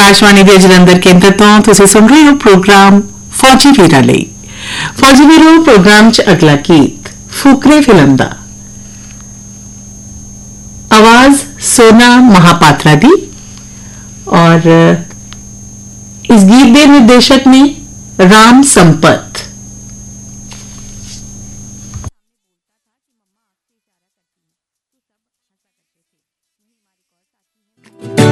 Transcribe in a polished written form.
ਆਕਾਸ਼ਵਾਣੀ ਦੇ ਜਲੰਧਰ ਕੇਂਦਰ ਤੋਂ ਤੁਸੀਂ ਸੁਣ ਰਹੇ ਹੋ ਪ੍ਰੋਗਰਾਮ ਫੌਜੀ ਵੀਰਾਂ ਲਈ। ਫੌਜੀ ਵੀਰੋ ਪ੍ਰੋਗਰਾਮ 'ਚ ਅਗਲਾ ਗੀਤ ਫੁਕਰੇ ਫਿਲਮ ਦਾ, आवाज सोना महापात्रा दी और इस गीत के निर्देशक ने राम संपत।